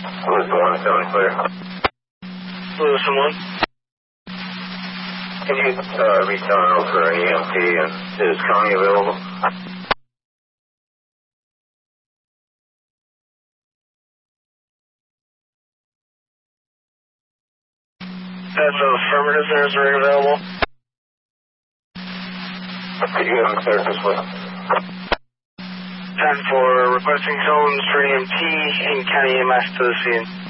Lewiston 1, 7 clear. Lewiston 1. Can you reach down and for an EMT, and is Connie available? That's affirmative, there's a rig available. Could you have him clear this way? 10 for requesting tones for EMT and County EMS to the scene.